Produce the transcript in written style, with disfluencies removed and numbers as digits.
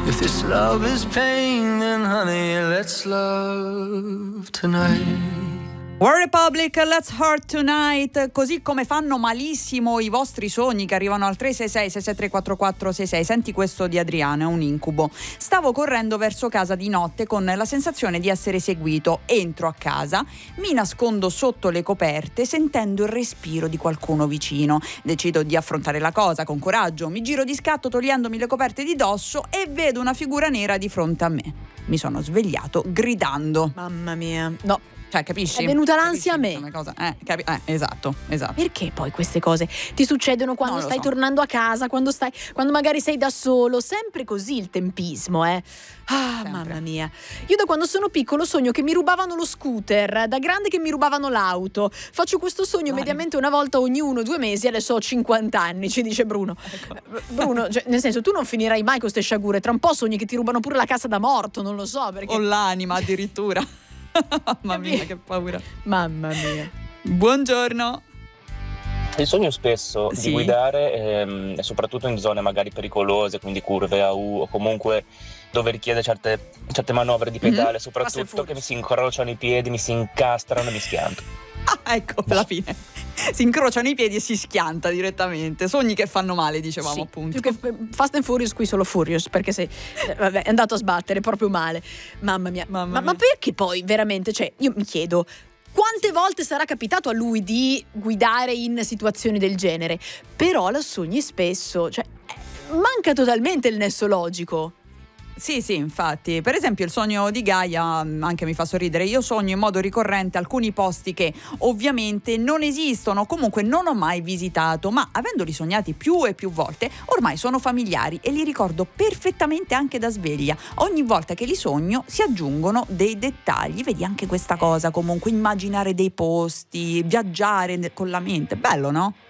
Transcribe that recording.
If this love is pain, then honey, let's love tonight. OneRepublic, Let's Hurt Tonight, così come fanno malissimo i vostri sogni che arrivano al 366-673-4466. Senti questo di Adriano, è un incubo. Stavo correndo verso casa di notte con la sensazione di essere seguito. Entro a casa, mi nascondo sotto le coperte sentendo il respiro di qualcuno vicino. Decido di affrontare la cosa con coraggio, mi giro di scatto togliendomi le coperte di dosso e vedo una figura nera di fronte a me. Mi sono svegliato gridando. Mamma mia, no. Cioè, capisci? È venuta l'ansia a me. Esatto. Perché poi queste cose ti succedono quando Non lo stai so. tornando a casa, quando magari sei da solo, sempre così il tempismo, eh. Ah, Sempre. mamma mia. Io da quando sono piccolo sogno che mi rubavano lo scooter, da grande che mi rubavano l'auto. Faccio questo sogno mediamente una volta ogni 1-2 mesi, adesso ho 50 anni, ci dice Bruno. Bruno, cioè, nel senso, tu non finirai mai con queste sciagure, tra un po' sogni che ti rubano pure la casa da morto, non lo so perché. O l'anima addirittura. Mamma mia, che paura. Mamma mia. Buongiorno. Il sogno spesso Sì. di guidare, soprattutto in zone magari pericolose, quindi curve a U o comunque dove richiede certe manovre di pedale, Fast and soprattutto Furious. che mi si incrociano i piedi, mi si incastrano e mi schianto. Ecco, alla fine si incrociano i piedi e si schianta direttamente. Sogni che fanno male, dicevamo, Sì, appunto. più che Fast and Furious, qui solo Furious, perché vabbè, è andato a sbattere proprio male. Mamma mia. Ma perché poi veramente, cioè, io mi chiedo quante volte sarà capitato a lui di guidare in situazioni del genere, però lo sogni spesso, cioè manca totalmente il nesso logico. Sì, infatti. Per esempio il sogno di Gaia anche mi fa sorridere. Io sogno in modo ricorrente alcuni posti che ovviamente non esistono, comunque non ho mai visitato, ma avendoli sognati più e più volte, ormai sono familiari e li ricordo perfettamente anche da sveglia. Ogni volta che li sogno si aggiungono dei dettagli. Vedi anche questa cosa, comunque immaginare dei posti, viaggiare con la mente. Bello, no?